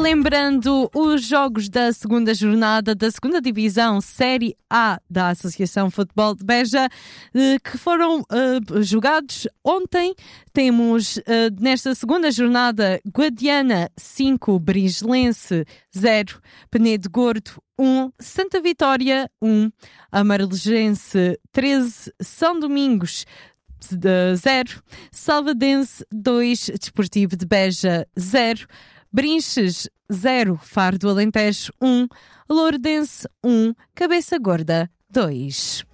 Relembrando os jogos da segunda jornada da segunda divisão Série A da Associação Futebol de Beja, que foram jogados ontem. Temos nesta segunda jornada Guadiana 5, Bringelense 0, Penedo Gordo 1, Santa Vitória 1, Amarelense 13, São Domingos 0, Salvadense 2, Desportivo de Beja 0, Brinches 0, Faro do Alentejo 1, Lourendense 1, Cabeça Gorda 2.